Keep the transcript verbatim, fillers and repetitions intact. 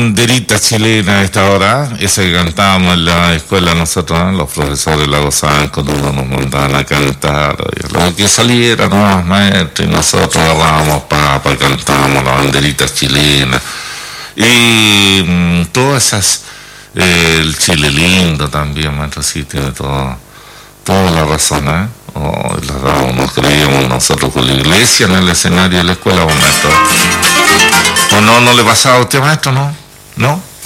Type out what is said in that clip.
banderita chilena a esta hora, esa que cantábamos en la escuela nosotros, ¿eh? Los profesores la gozaban con uno, nos mandaban a cantar, oye, lo que saliera, no, maestro, y nosotros agarrábamos papa, cantábamos la banderita chilena, y mmm, todas esas, eh, el Chile lindo también, maestro, sí, tiene todo, toda la razón, ¿eh? Oh, la damos, nos creíamos nosotros con la iglesia en el escenario de la escuela, maestro. ¿O no, no le pasaba a usted, maestro, no? ¿No?